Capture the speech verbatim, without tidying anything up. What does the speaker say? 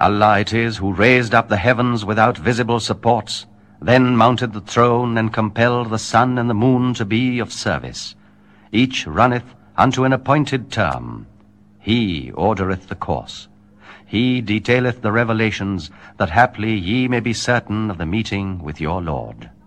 Allah it is who raised up the heavens without visible supports, then mounted the throne and compelled the sun and the moon to be of service. Each runneth unto an appointed term. He ordereth the course. He detaileth the revelations, that haply ye may be certain of the meeting with your Lord.